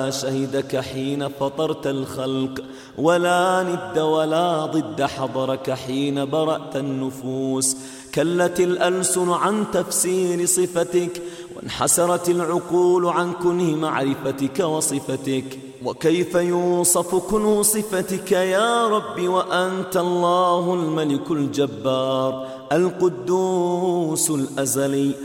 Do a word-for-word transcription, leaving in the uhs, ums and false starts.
شهدك حين فطرت الخلق، ولا ند ولا ضد حضرك حين برأت النفوس. كلت الألسن عن تفسير صفتك، وانحسرت العقول عن كنه معرفتك وصفتك. وكيف يوصف كنه صفتك يا رب وأنت الله الملك الجبار القدوس الأزلي